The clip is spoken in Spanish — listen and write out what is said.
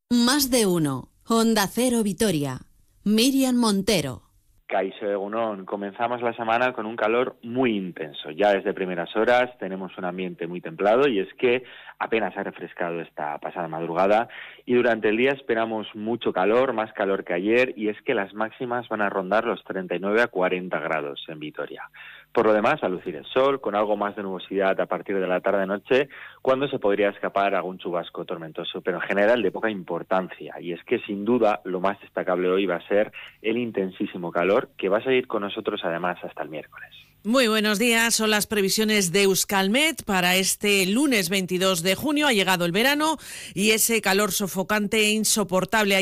Más de uno. Onda Cero Vitoria. Miriam Montero. Kaixo Egunon, comenzamos la semana con un calor muy intenso. Ya desde primeras horas tenemos un ambiente muy templado y es que apenas ha refrescado esta pasada madrugada y durante el día esperamos mucho calor, más calor que ayer, y es que las máximas van a rondar los 39 a 40 grados en Vitoria. Por lo demás, a lucir el sol, con algo más de nubosidad a partir de la tarde-noche, cuando se podría escapar algún chubasco tormentoso, pero en general de poca importancia. Y es que sin duda lo más destacable hoy va a ser el intensísimo calor que va a seguir con nosotros además hasta el miércoles. Muy buenos días, son las previsiones de Euskalmet para este lunes 22 de junio. Ha llegado el verano y ese calor sofocante e insoportable